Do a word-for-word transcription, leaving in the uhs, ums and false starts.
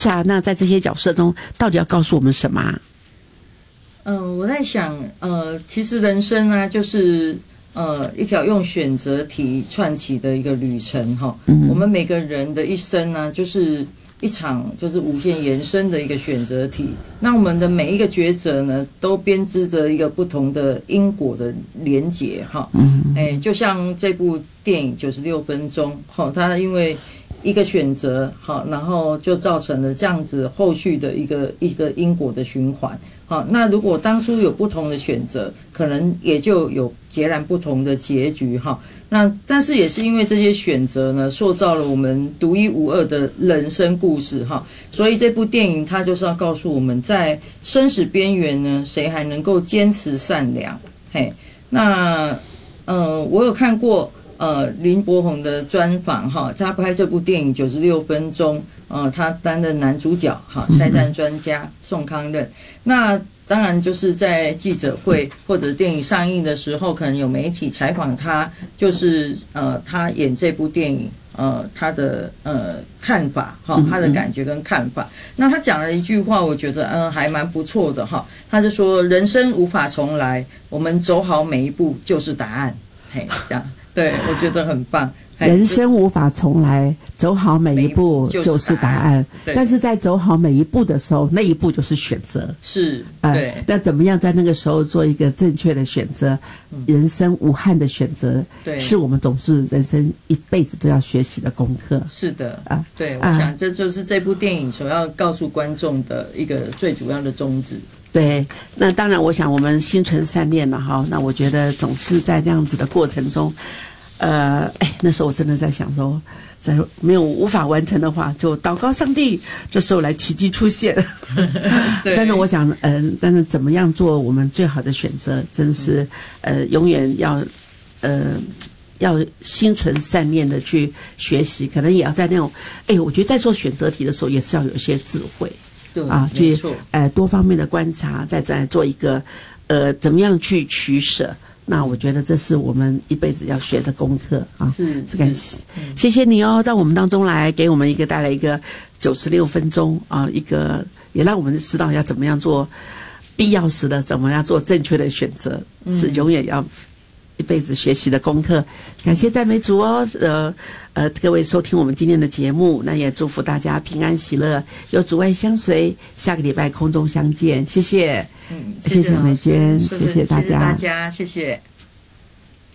下，那在这些角色中，到底要告诉我们什么啊？ 嗯、呃，我在想，呃，其实人生啊，就是呃一条用选择题串起的一个旅程哈。嗯，我们每个人的一生呢、啊，就是一场就是无限延伸的一个选择题。那我们的每一个抉择呢，都编织着一个不同的因果的连结哈。嗯，哎，就像这部电影九十六分钟，哈，它因为一个选择，好，然后就造成了这样子后续的一个一个因果的循环。好，那如果当初有不同的选择，可能也就有截然不同的结局哈。那但是也是因为这些选择呢，塑造了我们独一无二的人生故事哈。所以这部电影它就是要告诉我们，在生死边缘呢，谁还能够坚持善良？嘿，那呃，我有看过呃林柏宏的专访哈，他拍这部电影九十六分钟。呃，他担任男主角，哈，拆弹专家宋康任。那当然就是在记者会或者电影上映的时候，可能有媒体采访他，就是呃，他演这部电影，呃，他的呃看法，哈，他的感觉跟看法。那他讲了一句话，我觉得嗯、呃、还蛮不错的哈。他就说：“人生无法重来，我们走好每一步就是答案。”嘿，这样，对我觉得很棒。 人生无法重来，走好每一步就是答案。但是在走好每一步的时候，那一步就是选择。 是，对、呃。 那怎么样在那个时候做一个正确的选择？嗯、人生无憾的选择，对，是我们总是人生一辈子都要学习的功课。 是的，啊，对，我想这就是这部电影所要告诉观众的一个最主要的宗旨。 对，那当然，我想我们心存善念了哈。那我觉得总是在这样子的过程中。呃，哎，那时候我真的在想说，在没有无法完成的话，就祷告上帝，这时候来奇迹出现。但是我想，嗯、呃，但是怎么样做我们最好的选择，真是呃，永远要呃要心存善念的去学习，可能也要在那种，哎，我觉得在做选择题的时候，也是要有一些智慧， 对啊，去呃多方面的观察，再再做一个呃怎么样去取舍。那我觉得这是我们一辈子要学的功课啊！ 是， 是感谢，谢谢你哦，到我们当中来，给我们一个带来一个九十六分钟啊，一个也让我们知道要怎么样做必要时的，怎么样做正确的选择，嗯、是永远要一辈子学习的功课。感谢赞美主哦，呃呃，各位收听我们今天的节目，那也祝福大家平安喜乐，有主爱相随，下个礼拜空中相见，谢谢。 嗯， 谢谢美娟，谢谢大家， 谢谢大家，谢谢。